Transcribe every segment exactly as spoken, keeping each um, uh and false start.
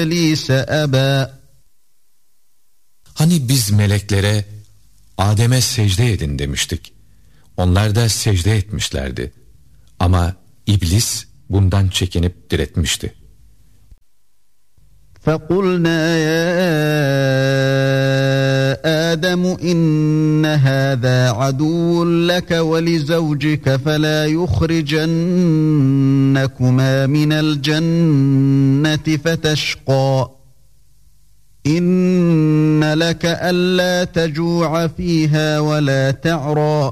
إبليس أبى. Hani biz meleklere Adem'e secde edin demiştik. Onlar da secde etmişlerdi. Ama iblis bundan çekinip diretmişti. فَقُلْنَا يَا آدَمُ إِنَّ هَذَا عَدُوٌّ لَكَ وَلِزَوْجِكَ فَلَا يُخْرِجَنَّكُمَا مِنَ الْجَنَّةِ فَتَشْقَى إِنَّ لَكَ أَلَّا تَجُوعَ فِيهَا وَلَا تَعْرَى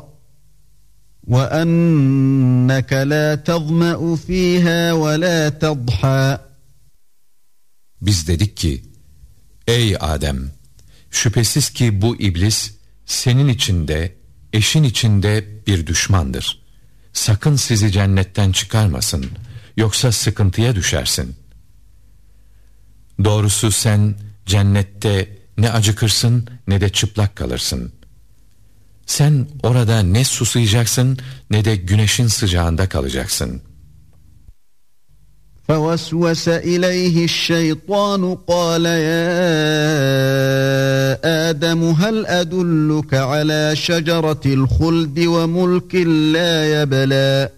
وَأَنَّكَ لَا تَظْمَأُ فِيهَا وَلَا تَضْحَى. Biz dedik ki, ey Adem, şüphesiz ki bu iblis senin içinde, eşin içinde bir düşmandır. Sakın sizi cennetten çıkarmasın, yoksa sıkıntıya düşersin. Doğrusu sen cennette ne acıkırsın ne de çıplak kalırsın. Sen orada ne susayacaksın ne de güneşin sıcağında kalacaksın. فَوَسْوَسَ إِلَيْهِ الشَّيْطَانُ قَالَ يَا آدَمُ هَلْ أَدُلُّكَ عَلَى شَجَرَةِ الْخُلْدِ وَمُلْكٍ لَا يَبْلَى.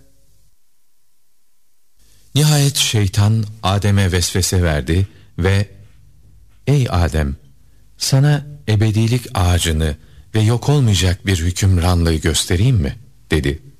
Nihayet şeytan Adem'e vesvese verdi ve ey Adem, sana ebedilik ağacını ve yok olmayacak bir hükümranlığı göstereyim mi? dedi.